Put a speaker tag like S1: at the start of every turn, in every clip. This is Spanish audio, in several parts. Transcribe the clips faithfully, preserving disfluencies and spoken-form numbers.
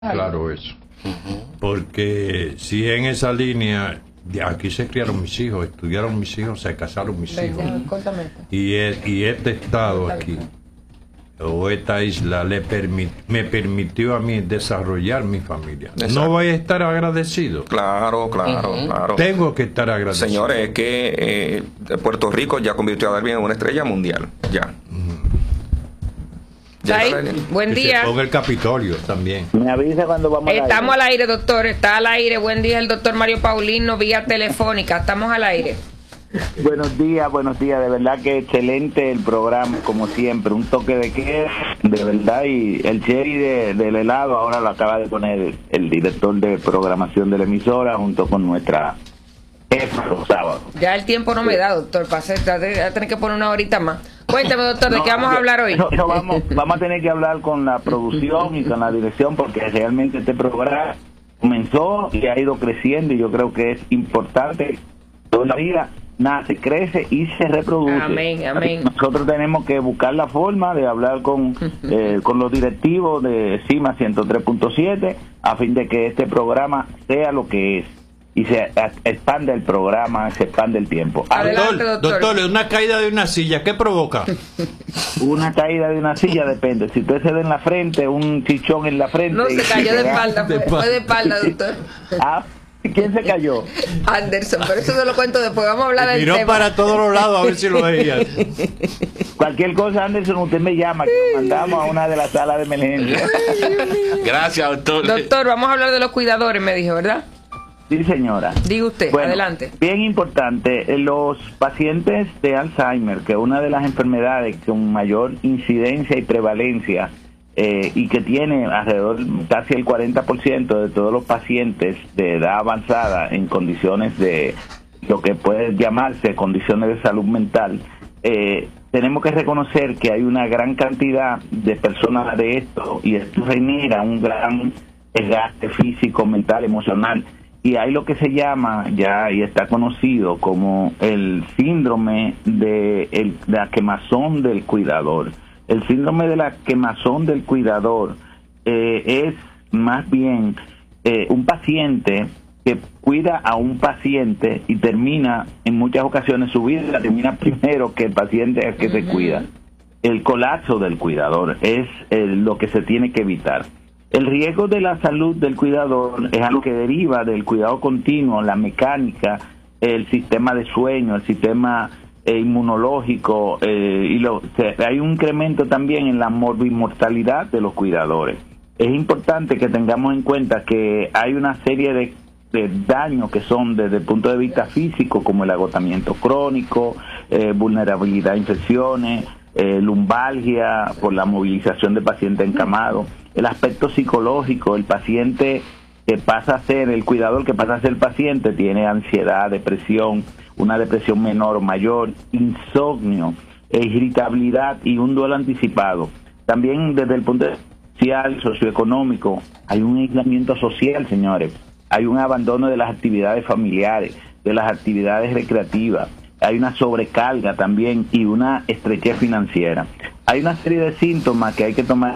S1: Claro eso. Porque si en esa línea, de aquí se criaron mis hijos, estudiaron mis hijos, se casaron mis hijos. Y, es, y este estado aquí, o esta isla, le permit, me permitió a mí desarrollar mi familia. Exacto. No voy a estar agradecido.
S2: Claro, claro, uh-huh. claro.
S1: Tengo que estar agradecido.
S2: Señores, es que eh, Puerto Rico ya convirtió a Darwin en una estrella mundial. Ya. Uh-huh.
S3: Ahí, buen día.
S1: Con el Capitolio también.
S4: Me avisa cuando vamos al aire.
S3: Estamos al aire, doctor. Está al aire. Buen día, el doctor Mario Paulino, vía telefónica. Estamos al aire.
S4: Buenos días, buenos días. De verdad que excelente el programa, como siempre. Un toque de queda, de verdad. Y el cherry de, del helado ahora lo acaba de poner el, el director de programación de la emisora junto con nuestra jefa los sábados.
S3: Ya el tiempo no me da, doctor. Para hacer, voy a tener que poner una horita más. Cuéntame, doctor, ¿de no, qué vamos a hablar hoy?
S4: No, no, vamos, vamos a tener que hablar con la producción y con la dirección, porque realmente este programa comenzó y ha ido creciendo, y yo creo que es importante. Toda la vida nace, crece y se reproduce.
S3: Amén, amén.
S4: Nosotros tenemos que buscar la forma de hablar con, eh, con los directivos de CIMA ciento tres punto siete a fin de que este programa sea lo que es. Y se expande el programa, se expande el tiempo.
S1: Adelante, doctor, doctor, una caída de una silla, ¿qué provoca?
S4: Una caída de una silla depende. Si usted se da en la frente, un chichón en la frente.
S3: No, se cayó de espalda, fue, fue de espalda, doctor.
S4: Ah, ¿quién se cayó?
S3: Anderson, pero eso se lo cuento después. Vamos a hablar del
S1: miró
S3: tema.
S1: Para todos los lados a ver si lo veía.
S4: Cualquier cosa, Anderson, usted me llama, que lo mandamos a una de las salas de emergencia.
S2: Gracias, doctor.
S3: Doctor, vamos a hablar de los cuidadores, me dijo, ¿verdad?
S4: Sí, señora.
S3: Diga usted,
S4: bueno,
S3: adelante.
S4: Bien importante, los pacientes de Alzheimer, que es una de las enfermedades con mayor incidencia y prevalencia, eh, y que tiene alrededor casi el cuarenta por ciento de todos los pacientes de edad avanzada en condiciones de lo que puede llamarse condiciones de salud mental, eh, tenemos que reconocer que hay una gran cantidad de personas de esto, y esto genera un gran desgaste físico, mental, emocional. Y hay lo que se llama ya, y está conocido como el síndrome de, el, de la quemazón del cuidador. El síndrome de la quemazón del cuidador eh, es más bien eh, un paciente que cuida a un paciente y termina, en muchas ocasiones, su vida termina primero que el paciente al que uh-huh. se cuida. El colapso del cuidador es eh, lo que se tiene que evitar. El riesgo de la salud del cuidador es algo que deriva del cuidado continuo, la mecánica, el sistema de sueño, el sistema eh, inmunológico, eh, y lo, se, hay un incremento también en la morbimortalidad de los cuidadores. Es importante que tengamos en cuenta que hay una serie de, de daños que son desde el punto de vista físico, como el agotamiento crónico, eh, vulnerabilidad a infecciones, eh, lumbalgia por la movilización de pacientes encamados. El aspecto psicológico, el paciente que pasa a ser, el cuidador que pasa a ser paciente, tiene ansiedad, depresión, una depresión menor o mayor, insomnio, irritabilidad y un duelo anticipado. También desde el punto de vista social, socioeconómico, hay un aislamiento social, señores. Hay un abandono de las actividades familiares, de las actividades recreativas. Hay una sobrecarga también y una estrechez financiera. Hay una serie de síntomas que hay que tomar,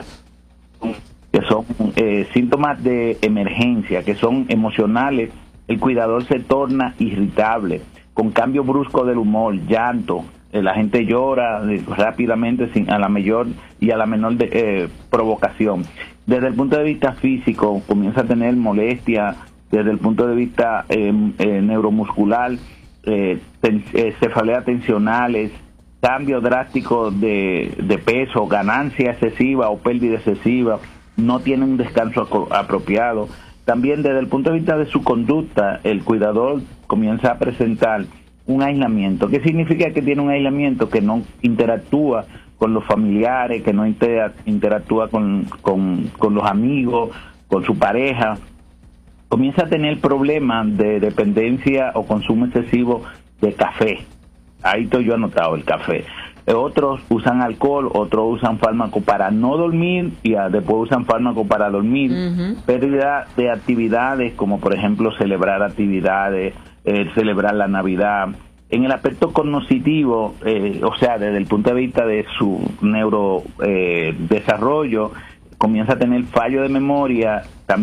S4: que son eh, síntomas de emergencia, que son emocionales. El cuidador se torna irritable, con cambio brusco del humor, llanto, eh, la gente llora eh, rápidamente sin, a la mayor y a la menor de, eh, provocación. Desde el punto de vista físico, comienza a tener molestia, desde el punto de vista eh, eh, neuromuscular, eh, ten, eh, cefaleas tensionales, cambio drástico de, de peso, ganancia excesiva o pérdida excesiva, no tiene un descanso apropiado. También desde el punto de vista de su conducta, el cuidador comienza a presentar un aislamiento. ¿Qué significa que tiene un aislamiento? Que no interactúa con los familiares, que no interactúa con, con, con los amigos, con su pareja. Comienza a tener problemas de dependencia o consumo excesivo de café. Ahí estoy yo anotado, el café. Otros usan alcohol, otros usan fármaco para no dormir y después usan fármaco para dormir. Uh-huh. Pérdida de actividades, como por ejemplo celebrar actividades, eh, celebrar la Navidad. En el aspecto cognitivo, eh, o sea, desde el punto de vista de su neurodesarrollo, eh, comienza a tener fallo de memoria, también